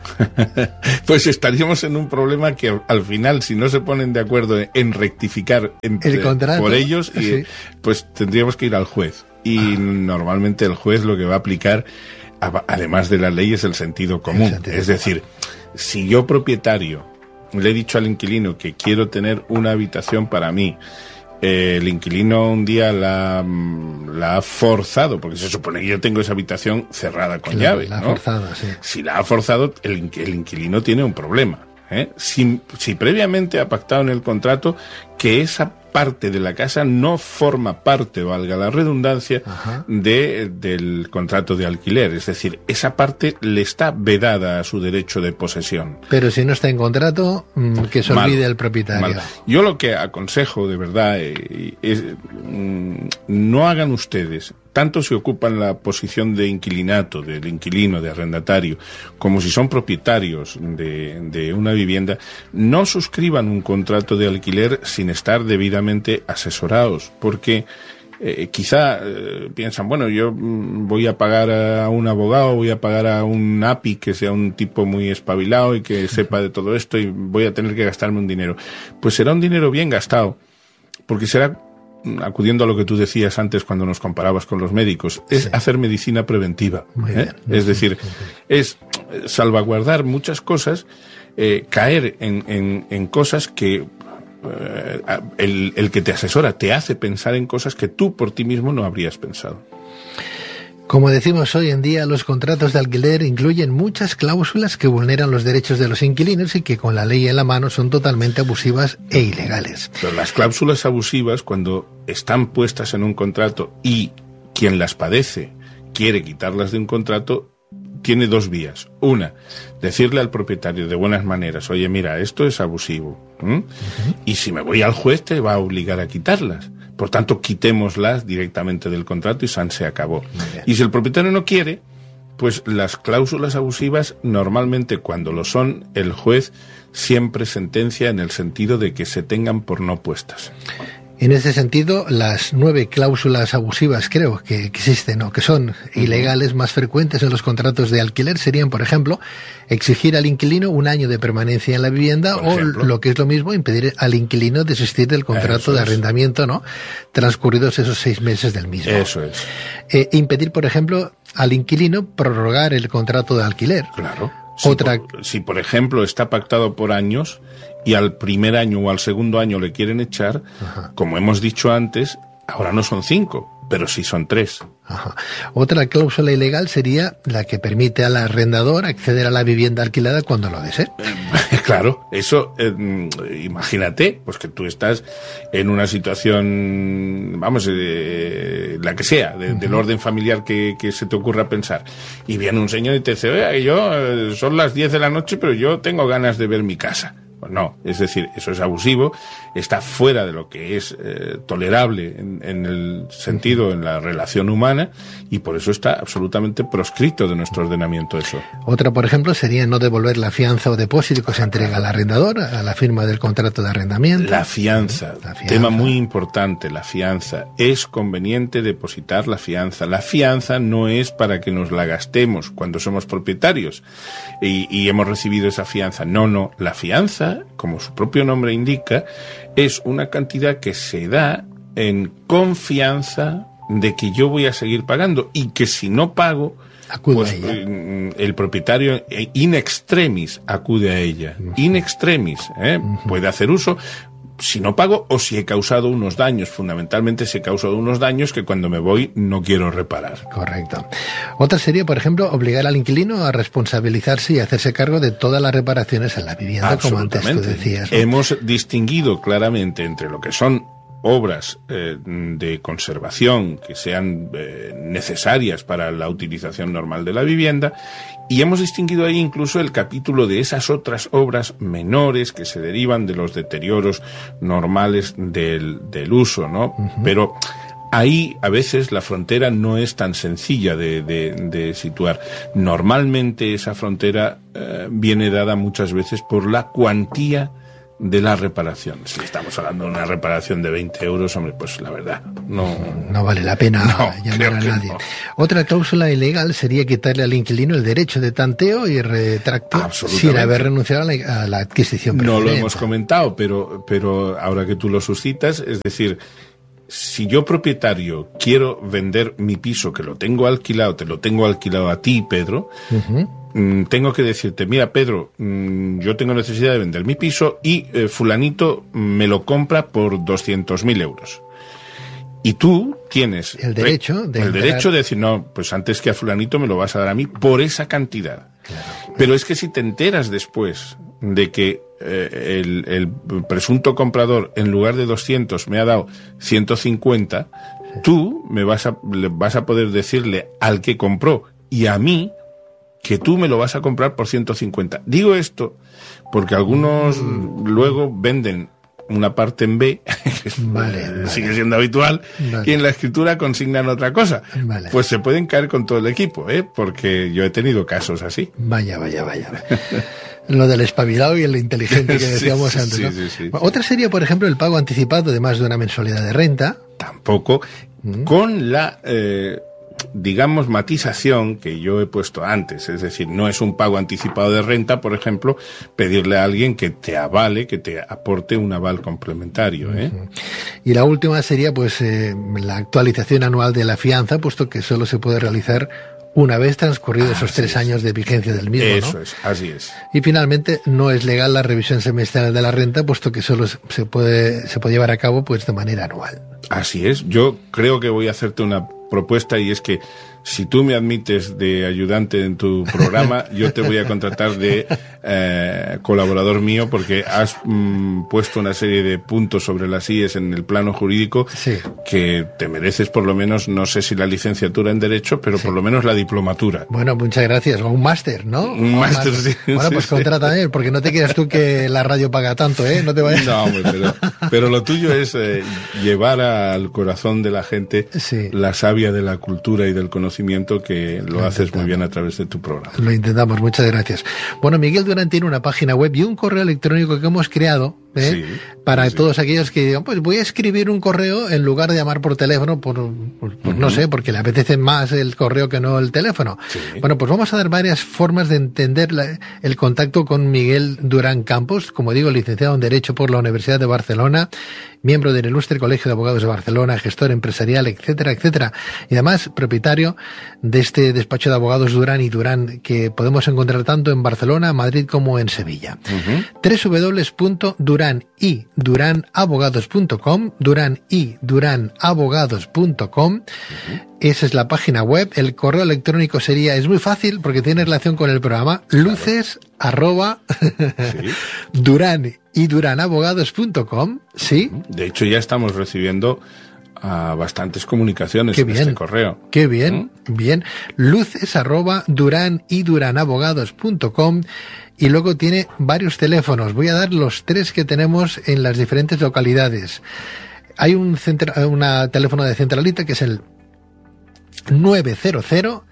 pues estaríamos en un problema que al final, si no se ponen de acuerdo en rectificar el contrato, por ellos, sí, pues tendríamos que ir al juez. Y normalmente el juez lo que va a aplicar, además de la ley, es el sentido común. Es decir, si yo propietario le he dicho al inquilino que quiero tener una habitación para mí, el inquilino un día la ha forzado, porque se supone que yo tengo esa habitación cerrada con llave, la ha ¿no? forzado, sí. Si la ha forzado, el inquilino tiene un problema. Si previamente ha pactado en el contrato que esa parte de la casa no forma parte, valga la redundancia, del contrato de alquiler. Es decir, esa parte le está vedada a su derecho de posesión. Pero si no está en contrato, que se olvide el propietario. Yo lo que aconsejo, de verdad, es no hagan ustedes, tanto si ocupan la posición de inquilinato, del inquilino, de arrendatario, como si son propietarios de una vivienda, no suscriban un contrato de alquiler sin estar debidamente asesorados, porque quizá piensan, bueno, yo voy a pagar a un abogado, voy a pagar a un API que sea un tipo muy espabilado y que sepa de todo esto y voy a tener que gastarme un dinero. Pues será un dinero bien gastado, porque será, acudiendo a lo que tú decías antes cuando nos comparabas con los médicos, es hacer medicina preventiva. Es decir, es salvaguardar muchas cosas, caer en cosas que el que te asesora te hace pensar en cosas que tú por ti mismo no habrías pensado. Como decimos hoy en día, los contratos de alquiler incluyen muchas cláusulas que vulneran los derechos de los inquilinos y que con la ley en la mano son totalmente abusivas e ilegales. Pero las cláusulas abusivas, cuando están puestas en un contrato y quien las padece quiere quitarlas de un contrato, tiene dos vías. Una, decirle al propietario de buenas maneras, oye, mira, esto es abusivo. Y si me voy al juez te va a obligar a quitarlas. Por tanto, quitémoslas directamente del contrato y se acabó. Y si el propietario no quiere, pues las cláusulas abusivas, normalmente cuando lo son, el juez siempre sentencia en el sentido de que se tengan por no puestas. En ese sentido, las 9 cláusulas abusivas, creo, que existen o que son ilegales más frecuentes en los contratos de alquiler serían, por ejemplo, exigir al inquilino 1 año de permanencia en la vivienda o, lo que es lo mismo, impedir al inquilino desistir del contrato de arrendamiento, ¿no? Transcurridos esos 6 meses del mismo. Eso es. Impedir, por ejemplo, al inquilino prorrogar el contrato de alquiler. Claro. Si, por ejemplo, está pactado por años y al primer año o al segundo año le quieren echar, como hemos dicho antes, ahora no son 5, pero sí son 3. Otra cláusula ilegal sería la que permite al arrendador acceder a la vivienda alquilada cuando lo desee. Claro, eso, imagínate, pues que tú estás en una situación, vamos, la que sea, del orden familiar que se te ocurra pensar, y viene un señor y te dice, oye, son las 10 de la noche, pero yo tengo ganas de ver mi casa. Pues no, es decir, eso es abusivo, está fuera de lo que es tolerable en el sentido, en la relación humana, y por eso está absolutamente proscrito de nuestro ordenamiento eso. Otra, por ejemplo, sería no devolver la fianza o depósito que se entrega al arrendador a la firma del contrato de arrendamiento. La fianza, tema muy importante, la fianza. Es conveniente depositar la fianza. La fianza no es para que nos la gastemos cuando somos propietarios y hemos recibido esa fianza. No, la fianza, como su propio nombre indica, es una cantidad que se da en confianza de que yo voy a seguir pagando y que si no pago, pues el propietario in extremis acude a ella. In extremis, puede hacer uso si no pago o si he causado unos daños. Fundamentalmente si he causado unos daños que cuando me voy no quiero reparar. Correcto. Otra sería, por ejemplo, obligar al inquilino a responsabilizarse y hacerse cargo de todas las reparaciones en la vivienda, como antes tú decías, ¿no? Hemos distinguido claramente entre lo que son obras de conservación que sean necesarias para la utilización normal de la vivienda, y hemos distinguido ahí incluso el capítulo de esas otras obras menores que se derivan de los deterioros normales del uso, ¿no? Pero ahí a veces la frontera no es tan sencilla de situar. Normalmente esa frontera viene dada muchas veces por la cuantía de la reparación. Si estamos hablando de una reparación de 20 euros, hombre, pues la verdad, no vale la pena llamar a nadie. No. Otra cláusula ilegal sería quitarle al inquilino el derecho de tanteo y retracto sin haber renunciado a la adquisición preferente. No lo hemos comentado, pero ahora que tú lo suscitas, es decir, si yo propietario quiero vender mi piso, que lo tengo alquilado, te lo tengo alquilado a ti, Pedro, tengo que decirte, mira, Pedro, yo tengo necesidad de vender mi piso y fulanito me lo compra por 200.000 euros. Y tú tienes el derecho de decir, no, pues antes que a fulanito me lo vas a dar a mí por esa cantidad. Claro. Pero es que si te enteras después de que el presunto comprador en lugar de 200 me ha dado 150, tú vas a poder decirle al que compró y a mí que tú me lo vas a comprar por 150. Digo esto porque algunos luego venden una parte en B, que sigue siendo habitual, y en la escritura consignan otra cosa. Pues se pueden caer con todo el equipo, porque yo he tenido casos así. Vaya. Lo del espabilado y el inteligente que decíamos antes, ¿no? Sí. Otra sería, por ejemplo, el pago anticipado de más de una mensualidad de renta. Tampoco, con la digamos, matización que yo he puesto antes. Es decir, no es un pago anticipado de renta, por ejemplo, pedirle a alguien que te avale, que te aporte un aval complementario. Y la última sería, pues, la actualización anual de la fianza, puesto que solo se puede realizar una vez transcurridos esos 3 años de vigencia del mismo, Eso ¿no? es, así es. Y finalmente, no es legal la revisión semestral de la renta, puesto que solo se puede llevar a cabo, pues, de manera anual. Así es. Yo creo que voy a hacerte una propuesta, y es que si tú me admites de ayudante en tu programa, yo te voy a contratar de colaborador mío, porque has puesto una serie de puntos sobre las IES en el plano jurídico que te mereces, por lo menos, no sé si la licenciatura en Derecho, pero por lo menos la diplomatura. Bueno, muchas gracias. O un máster, ¿no? Un máster, sí. Bueno, pues contrátame, porque no te creas tú que la radio paga tanto, ¿eh? No te vayas. No, hombre, pero lo tuyo es llevar al corazón de la gente la savia de la cultura y del conocimiento, que lo haces muy bien a través de tu programa. Lo intentamos, muchas gracias. Bueno, Miguel Durán tiene una página web y un correo electrónico que hemos creado para todos aquellos que digan, pues voy a escribir un correo en lugar de llamar por teléfono, no sé, porque le apetece más el correo que no el teléfono. Bueno, pues vamos a dar varias formas de entender el contacto con Miguel Durán Campos, como digo, licenciado en Derecho por la Universidad de Barcelona, miembro del Ilustre Colegio de Abogados de Barcelona, gestor empresarial, etcétera, etcétera. Y además, propietario de este despacho de abogados Durán y Durán, que podemos encontrar tanto en Barcelona, Madrid como en Sevilla. www.duranabogados.com, duranabogados.com. Esa es la página web. El correo electrónico es muy fácil porque tiene relación con el programa, luces @duran y duranabogados.com. Sí. De hecho, ya estamos recibiendo a bastantes comunicaciones Qué en bien, este correo. Qué bien, bien. luces@duranyduranabogados.com, y luego tiene varios teléfonos. Voy a dar los 3 que tenemos en las diferentes localidades. Hay un teléfono de centralita que es el 900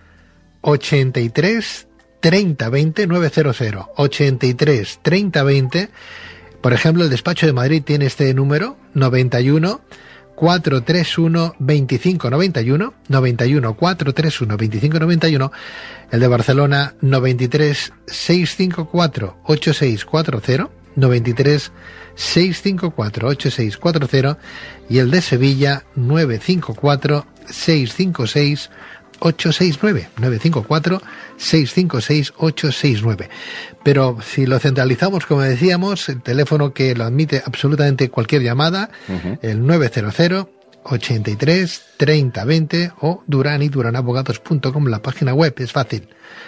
83 30 20, 900 83 30 20. Por ejemplo, el despacho de Madrid tiene este número, 91 431 2591, 91 431 2591. El de Barcelona, 93 654 8640, 93 654 8640, y el de Sevilla, 954 656 869, 954 656 869. Pero si lo centralizamos, como decíamos, el teléfono que lo admite absolutamente cualquier llamada, el 900 83 30 20, o duranyduranabogados.com, la página web es fácil,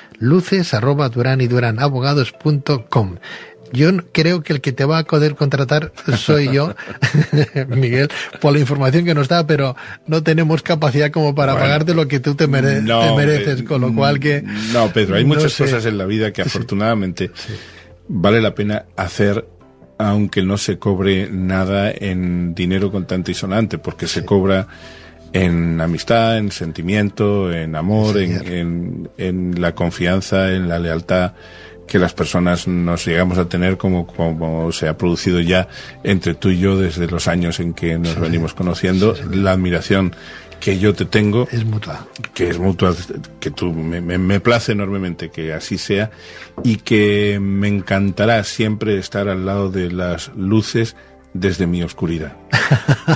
luces@duranyduranabogados.com. Yo creo que el que te va a poder contratar soy yo, Miguel, por la información que nos da, pero no tenemos capacidad como para pagarte lo que tú te mereces, con lo cual que... No, Pedro, hay muchas cosas en la vida que afortunadamente vale la pena hacer, aunque no se cobre nada en dinero contante y sonante, porque se cobra en amistad, en sentimiento, en amor, en la confianza, en la lealtad que las personas nos llegamos a tener, como se ha producido ya entre tú y yo desde los años en que nos venimos conociendo. La admiración que yo te tengo es mutua, que tú me place enormemente que así sea, y que me encantará siempre estar al lado de las luces desde mi oscuridad.